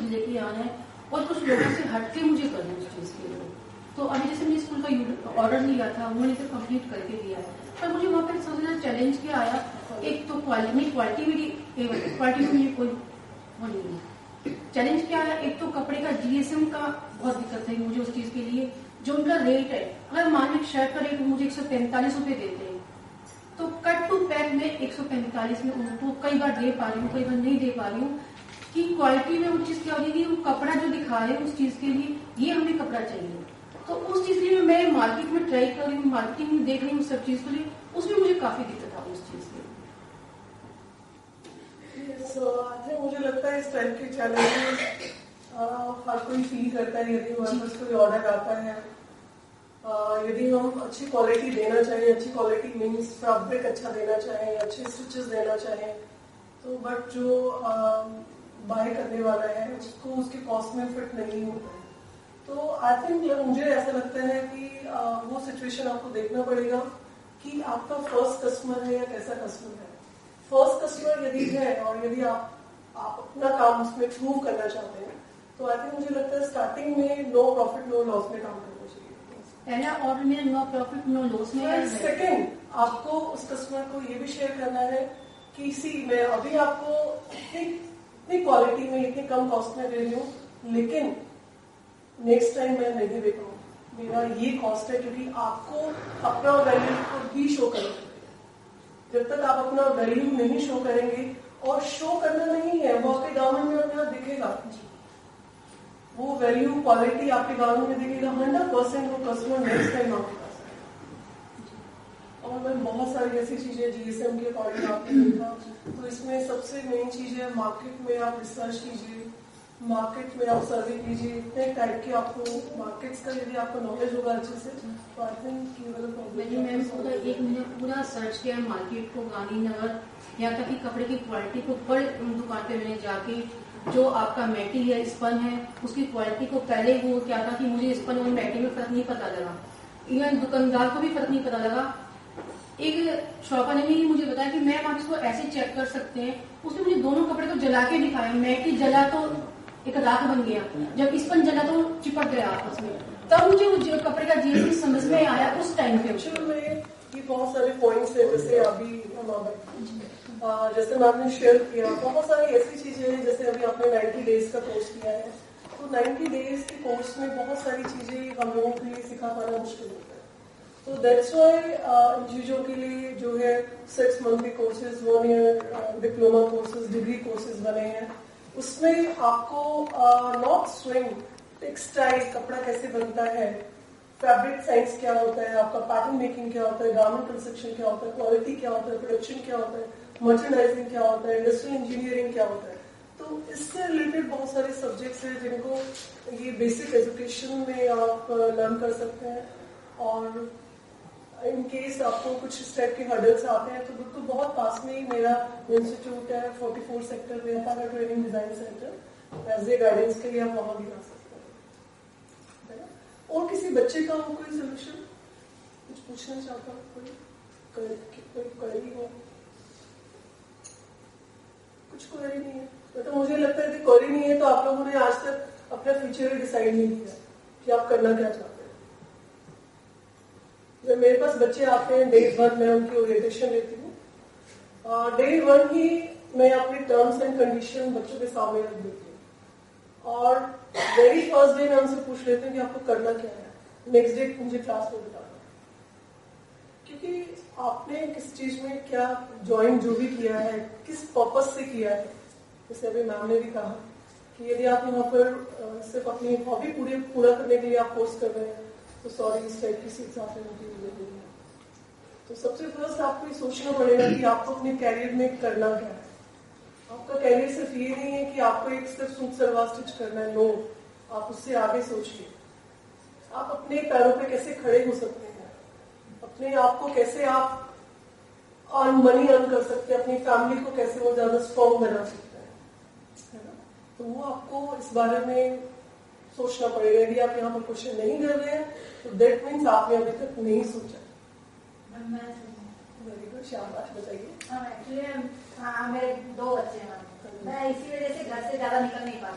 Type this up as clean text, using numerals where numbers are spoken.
चीज लेके आना है और कुछ लोगों से हटके मुझे करना है उस चीज के लिए। तो अभी जैसे मैंने स्कूल का ऑर्डर लिया था, उन्होंने इसे कंप्लीट करके दिया है, पर मुझे वहाँ पर सबसे ज्यादा चैलेंज क्या आया, एक तो क्वालिटी मेरी क्वालिटी में मुझे कोई वो नहीं है। चैलेंज क्या है, एक तो कपड़े का जीएसएम का बहुत दिक्कत है मुझे उस चीज के लिए। जो उनका रेट है, अगर मान लो शर्ट का रेट मुझे 145 रुपए देते हैं, तो कट टू पैक में 145 में उनको कई बार दे पा रही हूँ, कई बार नहीं दे पा रही हूँ। कि क्वालिटी में वो चीज क्या हो जाएगी, वो कपड़ा जो दिखा रहे हैं उस चीज के लिए ये हमें कपड़ा चाहिए, तो उस चीज के लिए मैं मार्केट में ट्राई कर रही हूँ, मार्केटिंग में देख रही हूँ सब चीज के लिए, उसमें मुझे काफी दिक्कत आ रही है उस चीज के। मुझे लगता है इस टाइप के चैलेंजेस हर कोई फील करता है। यदि हमारे पास कोई ऑर्डर आता है, यदि हम अच्छी क्वालिटी देना चाहें, अच्छी क्वालिटी मीन्स फैब्रिक अच्छा देना चाहें, अच्छे स्टिचेस देना चाहें, तो बट जो बाय करने वाला है उसको उसके कॉस्ट में फिट नहीं होता है, तो आई थिंक मुझे ऐसा लगता है कि वो सिचुएशन आपको देखना पड़ेगा कि आपका फर्स्ट कस्टमर है या कैसा कस्टमर है। फर्स्ट कस्टमर यदि है और यदि आप अपना काम उसमें प्रूव करना चाहते हैं, तो आई थिंक मुझे लगता है स्टार्टिंग में नो प्रॉफिट नो लॉस में काम करना चाहिए। पहला ऑर्डर में नो प्रॉफिट नो लॉस में। सेकेंड, आपको उस कस्टमर को ये भी शेयर करना है कि मैं अभी आपको इतनी क्वालिटी में इतनी कम कॉस्ट में दे रही हूँ, लेकिन नेक्स्ट टाइम मैं नहीं दे पाऊँ, मेरा ये कॉस्ट है, क्योंकि आपको अपना वैल्यू को भी शो करना है। जब तक आप अपना वैल्यू नहीं शो करेंगे, और शो करना नहीं है, वो आपके गारमेंट में अपना दिखेगा, वो वैल्यू क्वालिटी आपके गारमेंट में दिखेगा 100%, वो कस्टमर नेक्स्ट टाइम आपके पास आएगा। और मैं बहुत सारी ऐसी चीजें जीएसएम के अकॉर्डिंग आपने देखा, तो इसमें सबसे मेन चीज है मार्केट में आप रिसर्च कीजिए, मार्केट में आप सर्वे कीजिए, इतने टाइप के आपको मार्केट्स का यदि आपको नॉलेज होगा अच्छे से, तो आई थिंक मैंने पूरा एक महीना पूरा सर्च किया मार्केट को, गांधीनगर, यहाँ तक कि कपड़े की क्वालिटी को बड़ी दुकान पे मैंने जाके, जो आपका मैटेरियल स्पन है उसकी क्वालिटी को, पहले वो क्या था कि मुझे स्पन और मैटी में फर्क नहीं पता लगा, इवन दुकानदार को भी फर्क नहीं पता लगा। एक शॉपर ने भी मुझे बताया कि मैम आप इसको ऐसे चेक कर सकते हैं, उसने मुझे दोनों कपड़े को जला के दिखाया, मैटी जला तो एक राख बन गया, जब स्पन जला तो चिपक गया आपस में, तब मुझे वो कपड़े का जीएसटी समझ में आया उस टाइम पे। ये बहुत सारे पॉइंट्स है, जैसे अभी जैसे मैंने शेयर किया, बहुत सारी ऐसी चीजें हैं, जैसे अभी आपने 90 डेज का कोर्स किया है, तो 90 डेज के कोर्स में बहुत सारी चीजें हम लोगों के लिए सिखा पाना मुश्किल होता है। तो दैट्स व्हाई इन चीजों के लिए जो है 6 मंथ के courses, 1 year diploma courses, degree courses बने हैं। उसमें आपको नॉट स्विंग, टेक्सटाइल कपड़ा कैसे बनता है, फैब्रिक साइंस क्या होता है, आपका पैटर्न मेकिंग क्या होता है, गारमेंट कंस्ट्रक्शन क्या होता है, क्वालिटी क्या होता है, प्रोडक्शन क्या होता है, मर्चेंडाइजिंग क्या होता है, इंडस्ट्रियल इंजीनियरिंग क्या होता है। तो इससे रिलेटेड बहुत सारे सब्जेक्ट्स हैं जिनको ये बेसिक एजुकेशन में आप लर्न कर सकते हैं। और इन केस आपको कुछ इस टाइप के हर्डल्स आते हैं, तो बिल्कुल बहुत पास में ही मेरा इंस्टीट्यूट है, 44 सेक्टर में अपारा training design centre, as a guidance के लिए आप वहां भी आ सकते हैं। और किसी बच्चे का हो कोई सोल्यूशन, कुछ पूछना चाहता हूँ, कोई क्वेरी हो? कुछ क्वेरी नहीं है, तो मुझे लगता है कि क्वेरी नहीं है तो आप लोगों ने आज तक अपना फ्यूचर डिसाइड नहीं किया कि आप करना क्या चाहते हैं। जब मेरे पास बच्चे आते हैं डे 1 मैं उनकी ओरिएंटेशन लेती हूँ, डे 1 ही मैं अपने टर्म्स एंड कंडीशन बच्चों के सामने रख देती हूँ, और वेरी फर्स्ट डे मैं उनसे पूछ लेती हूँ कि आपको करना क्या है, नेक्स्ट डे मुझे क्लास में बताना, क्योंकि आपने किस चीज में क्या ज्वाइन जो भी किया है, किस पर्पस से किया है। जैसे अभी मैम ने भी कहा कि यदि आप यहाँ पर सिर्फ अपनी हॉबी पूरा करने के लिए आप कोर्स कर रहे हैं, तो सॉरी इस टाइप की सीट्स आपने मुझे मिल रही है। तो सबसे फर्स्ट आपको ये सोचना पड़ेगा कि आपको अपने कैरियर में करना क्या है। आपका कैरियर सिर्फ ये नहीं है कि आपको एक सिर्फ सूट सलवार स्टिच करना है, नो, आप उससे आगे सोचिए। आप अपने पैरों पे कैसे खड़े हो सकते हैं, अपने आप को कैसे आप मनी अर्न कर सकते हैं, अपनी फैमिली को कैसे वो ज्यादा स्ट्रॉन्ग बना सकते हैं, है ना। तो वो आपको इस बारे में सोचना पड़ेगा। यदि आप यहाँ पर क्वेश्चन नहीं कर रहे हैं तो दैट मीन्स आपने अभी तक नहीं सोचा। वेरी गुड, शाबाश, बताइए। एक्चुअली मेरे 2 बच्चे हैं, मैं इसी वजह से घर से ज्यादा निकल नहीं पाती।